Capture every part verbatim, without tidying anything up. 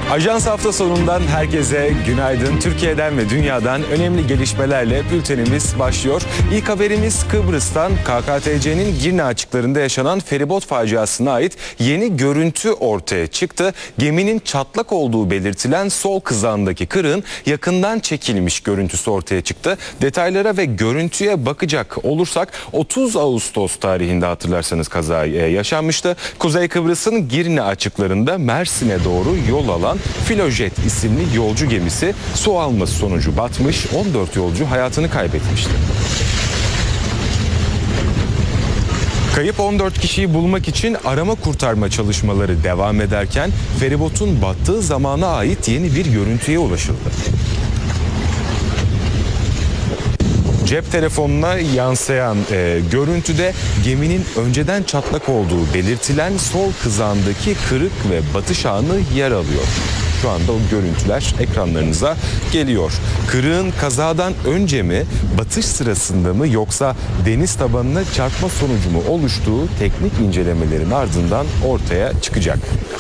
Ajans hafta sonundan herkese günaydın. Türkiye'den ve dünyadan önemli gelişmelerle bültenimiz başlıyor. İlk haberimiz Kıbrıs'tan. K K T C'nin Girne açıklarında yaşanan feribot faciasına ait yeni görüntü ortaya çıktı. Geminin çatlak olduğu belirtilen sol kızağındaki kırığın yakından çekilmiş görüntüsü ortaya çıktı. Detaylara ve görüntüye bakacak olursak otuz Ağustos tarihinde hatırlarsanız kaza yaşanmıştı. Kuzey Kıbrıs'ın Girne açıklarında Mersin'e doğru yol alan Filojet isimli yolcu gemisi su alması sonucu batmış, on dört yolcu hayatını kaybetmişti. Kayıp on dört kişiyi bulmak için arama kurtarma çalışmaları devam ederken feribotun battığı zamana ait yeni bir görüntüye ulaşıldı. Cep telefonuna yansıyan e, görüntüde geminin önceden çatlak olduğu belirtilen sol kızağındaki kırık ve batış anı yer alıyor. Şu anda o görüntüler ekranlarınıza geliyor. Kırığın kazadan önce mi, batış sırasında mı yoksa deniz tabanına çarpma sonucu mu oluştuğu teknik incelemelerin ardından ortaya çıkacak.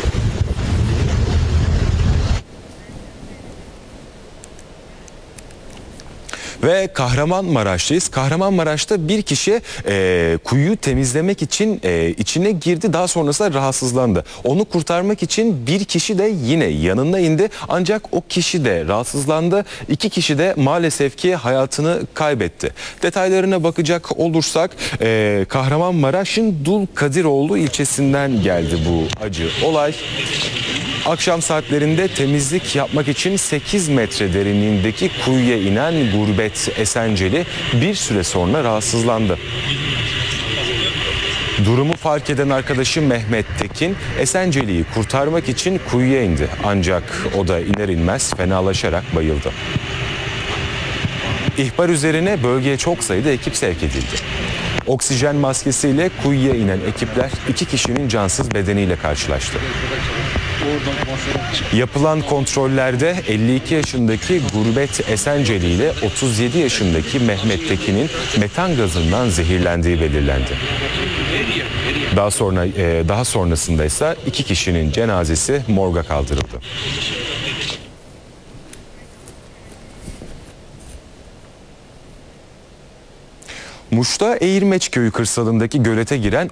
Ve Kahramanmaraş'tayız. Kahramanmaraş'ta bir kişi e, kuyuyu temizlemek için e, içine girdi. Daha sonrasında rahatsızlandı. Onu kurtarmak için bir kişi de yine yanına indi. Ancak o kişi de rahatsızlandı. İki kişi de maalesef ki hayatını kaybetti. Detaylarına bakacak olursak e, Kahramanmaraş'ın Dulkadiroğlu ilçesinden geldi bu acı olay. Akşam saatlerinde temizlik yapmak için sekiz metre derinliğindeki kuyuya inen Gurbet Esenceli bir süre sonra rahatsızlandı. Durumu fark eden arkadaşı Mehmet Tekin Esenceli'yi kurtarmak için kuyuya indi. Ancak o da iner inmez fenalaşarak bayıldı. İhbar üzerine bölgeye çok sayıda ekip sevk edildi. Oksijen maskesiyle kuyuya inen ekipler iki kişinin cansız bedeniyle karşılaştı. Yapılan kontrollerde elli iki yaşındaki Gurbet Esenceli ile otuz yedi yaşındaki Mehmet Tekin'in metan gazından zehirlendiği belirlendi. Daha sonra daha sonrasında ise iki kişinin cenazesi morga kaldırıldı. Muş'ta Eğirmeç köyü kırsalındaki gölete giren